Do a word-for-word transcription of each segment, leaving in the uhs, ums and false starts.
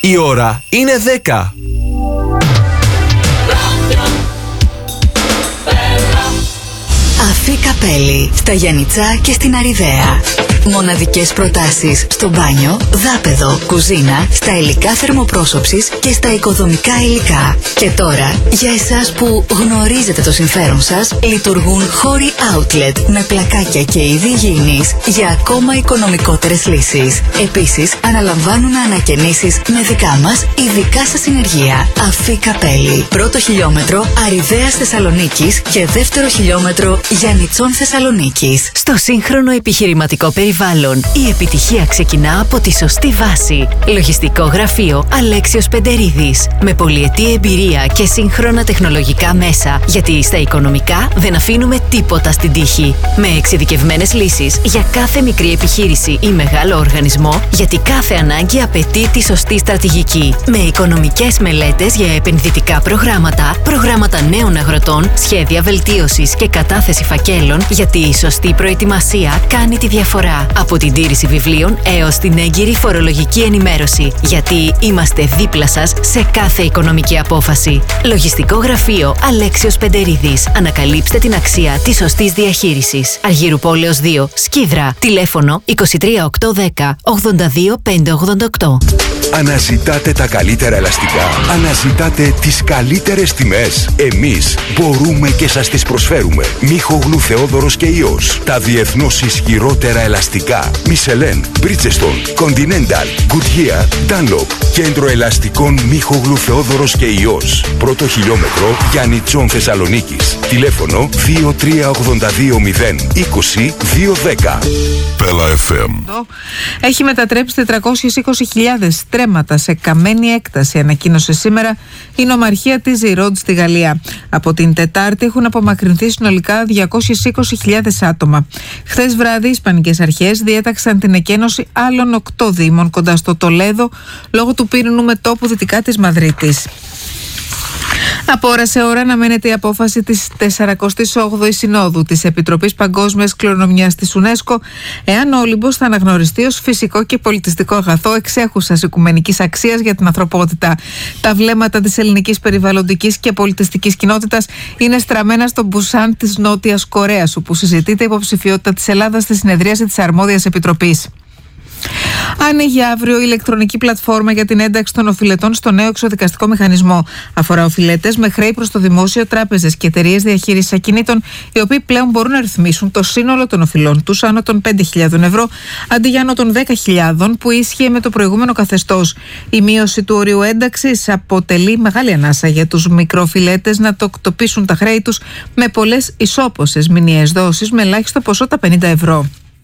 Η ώρα είναι δέκα. Αφή Καπέλη, στα Γιαννιτσά και στην Αριδαία. Μοναδικές προτάσεις στο μπάνιο, δάπεδο, κουζίνα, στα υλικά θερμοπρόσωψης και στα οικοδομικά υλικά. Και τώρα, για εσάς που γνωρίζετε το συμφέρον σας, λειτουργούν χώροι outlet με πλακάκια και είδη υγιεινής για ακόμα οικονομικότερες λύσεις. Επίσης, αναλαμβάνουν ανακαινήσεις με δικά μας ειδικά σας συνεργεία. Αφή Καπέλη, πρώτο χιλιόμετρο Αριδαίας Θεσσαλονίκης και δεύτερο χιλιόμετρο Γιαννιτσών Θεσσαλονίκης. Στο σύγχρονο επιχειρηματικό περιβάλλον, η επιτυχία ξεκινά από τη σωστή βάση. Λογιστικό γραφείο Αλέξιος Πεντερίδης. Με πολυετή εμπειρία και σύγχρονα τεχνολογικά μέσα, γιατί στα οικονομικά δεν αφήνουμε τίποτα στην τύχη. Με εξειδικευμένες λύσεις για κάθε μικρή επιχείρηση ή μεγάλο οργανισμό, γιατί κάθε ανάγκη απαιτεί τη σωστή στρατηγική. Με οικονομικές μελέτες για επενδυτικά προγράμματα, προγράμματα νέων αγροτών, σχέδια βελτίωσης και κατάθεση φακέλων, γιατί η σωστή προετοιμασία κάνει τη διαφορά. Από την τήρηση βιβλίων έως την έγκυρη φορολογική ενημέρωση, γιατί είμαστε δίπλα σας σε κάθε οικονομική απόφαση. Λογιστικό γραφείο Αλέξιος Πεντερίδης. Ανακαλύψτε την αξία της σωστής διαχείρισης. Αργύρου Πόλεως δύο, Σκίδρα. Τηλέφωνο είκοσι τρία οκτακόσια δέκα ογδόντα δύο πεντακόσια ογδόντα οκτώ. Αναζητάτε τα καλύτερα ελαστικά. Αναζητάτε τις καλύτερες τιμές. Εμείς μπορούμε και σας τις προσφέρουμε. Μίχογλου Θεόδωρος και Υιός. Τα διεθνώς ισχυρότερα ελαστικά. Michelin, Bridgestone, Continental, Goodyear, Dunlop. Κέντρο ελαστικών Μίχογλου Θεόδωρος και Υιός. Πρώτο χιλιόμετρο Γιαννιτσών Θεσσαλονίκης. Τηλέφωνο δύο τρία ογδόντα δύο μηδέν είκοσι δύο δέκα. Πέλα εφ εμ. Έχει μετατρέψει τετρακόσιες είκοσι χιλιάδες στρέμματα σε καμένη έκταση, ανακοίνωσε σήμερα η νομαρχία της Ζιρόντ στη Γαλλία. Από την Τετάρτη έχουν απομακρυνθεί συνολικά διακόσιες είκοσι χιλιάδες άτομα. Χθες βράδυ, οι Ισπανικές αρχές διέταξαν την εκένωση άλλων οκτώ δήμων κοντά στο Τολέδο λόγω του πύρινου μετώπου δυτικά της Μαδρίτης. Από ώρα σε ώρα αναμένεται η απόφαση της σαρανταοκτώ όγδοης Συνόδου της Επιτροπής Παγκόσμιας Κληρονομιάς της UNESCO, εάν ο Όλυμπος θα αναγνωριστεί ως φυσικό και πολιτιστικό αγαθό εξέχουσας οικουμενικής αξίας για την ανθρωπότητα. Τα βλέμματα της ελληνικής περιβαλλοντικής και πολιτιστικής κοινότητας είναι στραμμένα στο Μπουσάν της Νότιας Κορέας, όπου συζητείται η υποψηφιότητα της Ελλάδας στη συνεδρίαση της Αρμόδιας Επιτροπής. Άνοιγε αύριο η ηλεκτρονική πλατφόρμα για την ένταξη των οφειλετών στο νέο εξοδικαστικό μηχανισμό. Αφορά οφειλέτες με χρέη προς το δημόσιο, τράπεζες και εταιρείες διαχείρισης ακινήτων, οι οποίοι πλέον μπορούν να ρυθμίσουν το σύνολο των οφειλών τους άνω των πέντε χιλιάδες ευρώ αντί για άνω των δέκα χιλιάδες που ίσχυε με το προηγούμενο καθεστώς. Η μείωση του ορίου ένταξης αποτελεί μεγάλη ανάσα για τους μικροοφειλέτες να τοκτοποιήσουν τα χρέη τους με πολλές ισόποσες μηνιαίες δόσεις με ελάχιστο ποσό τα πενήντα ευρώ.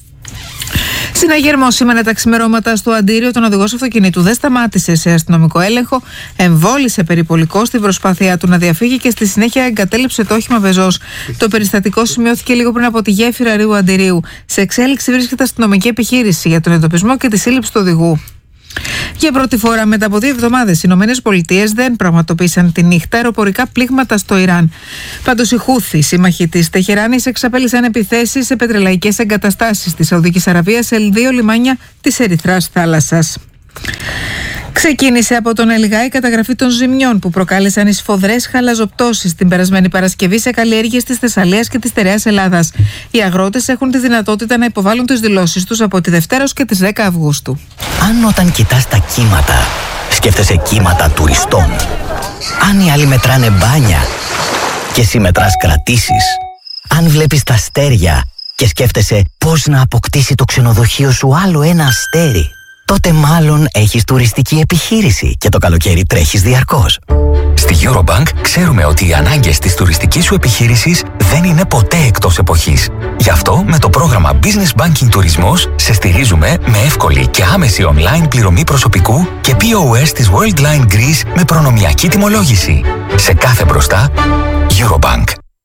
Συναγερμό σήμερα τα ξημερώματα στο Αντίριο, τον οδηγός αυτοκινήτου δεν σταμάτησε σε αστυνομικό έλεγχο, εμβόλησε περιπολικό στην προσπάθειά του να διαφύγει και στη συνέχεια εγκατέλειψε το όχημα πεζός. Το περιστατικό σημειώθηκε λίγο πριν από τη γέφυρα Ρίου Αντιρίου. Σε εξέλιξη βρίσκεται αστυνομική επιχείρηση για τον εντοπισμό και τη σύλληψη του οδηγού. Για πρώτη φορά μετά από δύο εβδομάδες, οι Ηνωμένες Πολιτείες δεν πραγματοποίησαν τη νύχτα αεροπορικά πλήγματα στο Ιράν. Πάντως, οι Χούθοι, σύμμαχοι της Τεχεράνης, εξαπέλυσαν επιθέσεις σε πετρελαϊκές εγκαταστάσεις της Σαουδικής Αραβίας σε δύο λιμάνια της Ερυθράς θάλασσας. Ξεκίνησε από τον Ελγά η καταγραφή των ζημιών που προκάλεσαν οι σφοδρές χαλαζοπτώσεις την περασμένη Παρασκευή σε καλλιέργειες της Θεσσαλίας και της Στερεάς Ελλάδας. Οι αγρότες έχουν τη δυνατότητα να υποβάλουν τις δηλώσεις τους από τη Δευτέρα ως και τις δέκα Αυγούστου. Αν όταν κοιτάς τα κύματα, σκέφτεσαι κύματα τουριστών. Αν οι άλλοι μετράνε μπάνια και εσύ μετράς κρατήσεις. Αν βλέπεις τα αστέρια και σκέφτεσαι πώς να αποκτήσει το ξενοδοχείο σου άλλο ένα αστέρι, τότε μάλλον έχεις τουριστική επιχείρηση και το καλοκαίρι τρέχεις διαρκώς. Στη Eurobank ξέρουμε ότι οι ανάγκες της τουριστικής σου επιχείρησης δεν είναι ποτέ εκτός εποχής. Γι' αυτό με το πρόγραμμα Business Banking Τουρισμός σε στηρίζουμε με εύκολη και άμεση online πληρωμή προσωπικού και πι ο ες της Worldline Greece με προνομιακή τιμολόγηση. Σε κάθε μπροστά, Eurobank.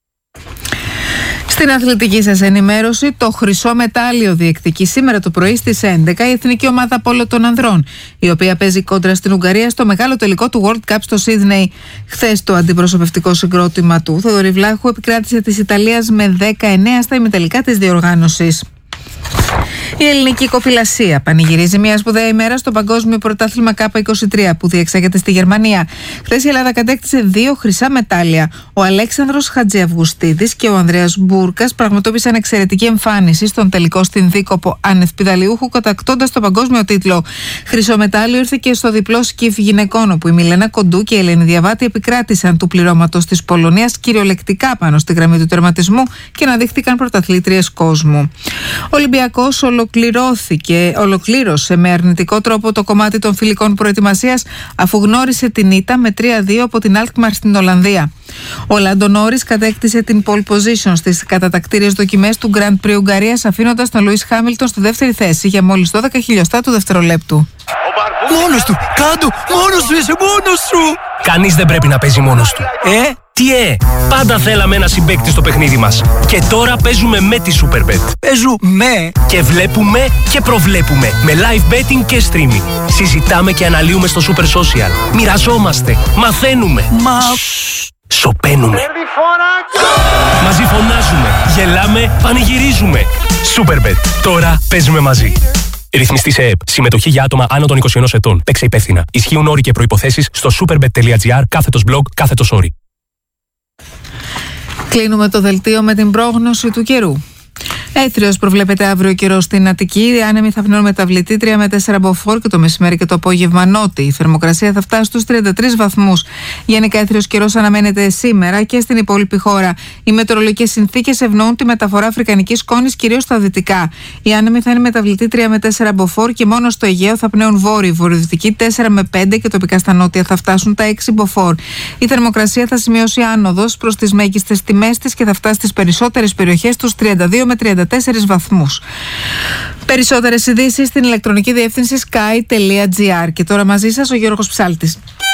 Στην αθλητική σας ενημέρωση, το χρυσό μετάλλιο διεκδικεί σήμερα το πρωί στις έντεκα η εθνική ομάδα πόλο των ανδρών, η οποία παίζει κόντρα στην Ουγγαρία στο μεγάλο τελικό του World Cup στο Σίδνεϊ. Χθες το αντιπροσωπευτικό συγκρότημα του Θοδωρή Βλάχου επικράτησε της Ιταλίας με δεκαεννέα στα ημιτελικά της διοργάνωσης. Η ελληνική κοπηλασία πανηγυρίζει μια σπουδαία ημέρα στο Παγκόσμιο Πρωτάθλημα Κάπα είκοσι τρία που διεξάγεται στη Γερμανία. Χθες η Ελλάδα κατέκτησε δύο χρυσά μετάλλια. Ο Αλέξανδρος Χατζιαυγουστίδης και ο Ανδρέας Μπούρκας πραγματοποίησαν εξαιρετική εμφάνιση στον τελικό στην Δίκοπο άνευ πηδαλιούχου, κατακτώντας το παγκόσμιο τίτλο. Χρυσό μετάλλιο ήρθε και στο διπλό σκιφ γυναικών, όπου η Μιλένα Κοντού και η Ελένη Διαβάτη επικράτησαν του πληρώματος της Πολωνίας κυριολεκτικά πάνω στη γραμμή του τερματισμού και αναδείχθηκαν πρωταθλήτριες κόσμου. Ο Ολυμπιακός ολοκληρώθηκε, ολοκλήρωσε με αρνητικό τρόπο το κομμάτι των φιλικών προετοιμασίας, αφού γνώρισε την ήττα με τρία δύο από την Alkmaar στην Ολλανδία. Ο Λάντο Νόρις κατέκτησε την pole position στις κατατακτήριες δοκιμές του Grand Prix Ουγγαρίας, αφήνοντας τον Λουίς Χάμιλτον στη δεύτερη θέση για μόλις δώδεκα χιλιοστά του δευτερολέπτου. Μόνος του! Κάντο! Μόνος του! Είσαι μόνος σου! Κανείς δεν πρέπει να παίζει μόνος του. Ε? Τι ε? Πάντα θέλαμε ένα συμπαίκτη στο παιχνίδι μας. Και τώρα παίζουμε με τη Superbet. Παίζουμε και βλέπουμε και προβλέπουμε. Με live betting και streaming. Συζητάμε και αναλύουμε στο Super Social. Μοιραζόμαστε. Μαθαίνουμε. Μα... Σοπαίνουμε. Μαζί φωνάζουμε. Γελάμε. Πανηγυρίζουμε. Superbet. Τώρα παίζουμε μαζί. Ρυθμιστή σε ΕΕΠ. Συμμετοχή για άτομα άνω των είκοσι ενός ετών. Παίξε υπεύθυνα. Ισχύουν όροι και προϋποθέσεις στο superbet.gr κάθετος blog κάθετος όρι. Κλείνουμε το δελτίο με την πρόγνωση του καιρού. Έθριος προβλέπεται αύριο καιρό στην Αττική. Άνεμοι θα πνέουν μεταβλητή τρία με τέσσερα μποφόρ και το μεσημέρι και το απόγευμα νότι. Η θερμοκρασία θα φτάσει στους τριάντα τρεις βαθμούς. Γενικά έθριος καιρός αναμένεται σήμερα και στην υπόλοιπη χώρα. Οι μετεωρολογικές συνθήκες ευνοούν τη μεταφορά αφρικανικής σκόνης κυρίως στα δυτικά. Οι άνεμοι θα είναι μεταβλητή τρία με τέσσερα μποφόρ και μόνο στο Αιγαίο θα πνέουν βόρειοι, βορειοδυτικοί τέσσερα με πέντε και τοπικά στα νότια θα φτάσουν τα έξι μποφόρ. Η θερμοκρασία θα σημειώσει άνοδος προς τις μέγιστες τιμές της και θα φτάσει στις περισσότερες περιοχές τους τριάντα δύο με τριάντα τέσσερις βαθμούς. Περισσότερες ειδήσεις στην ηλεκτρονική διεύθυνση sky τελεία gr. Και τώρα μαζί σας ο Γιώργος Ψάλτης.